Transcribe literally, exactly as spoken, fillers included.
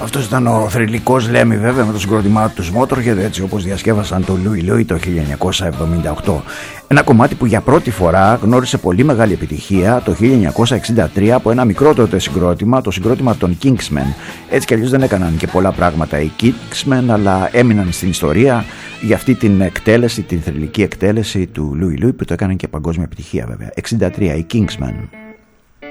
Αυτός ήταν ο θρυλικός Λέμι, βέβαια, με το συγκρότημά του Motorhead, έτσι όπως διασκεύασαν το Louie Louie το χίλια εννιακόσια εβδομήντα οκτώ. Ένα κομμάτι που για πρώτη φορά γνώρισε πολύ μεγάλη επιτυχία το χίλια εννιακόσια εξήντα τρία από ένα μικρό τότε συγκρότημα, το συγκρότημα των Kingsmen. Έτσι κι αλλιώς δεν έκαναν και πολλά πράγματα οι Kingsmen, αλλά έμειναν στην ιστορία για αυτή την εκτέλεση, την θρυλική εκτέλεση του Louie Louie, που το έκαναν και παγκόσμια επιτυχία, βέβαια. εξήντα τρία οι Kingsmen.